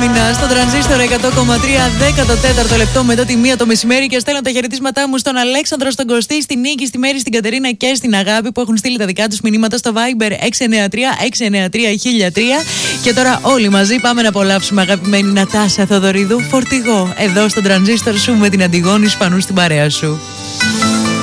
Άμυνα στο τρανζίστορ 100,3, 14ο λεπτό μετά τη 1 το μεσημέρι. Και στέλνω τα χαιρετίσματά μου στον Αλέξανδρο, στον Κωστή, στην Νίκη, στη Μέρη, στην Κατερίνα και στην Αγάπη που έχουν στείλει τα δικά τους μηνύματα στο Viber 693-693-1003. Και τώρα όλοι μαζί πάμε να απολαύσουμε αγαπημένη Νατάσα Θοδωρίδου, Φορτηγό, εδώ στον τρανζίστορ σου με την Αντιγόνη Σπανού στην παρέα σου.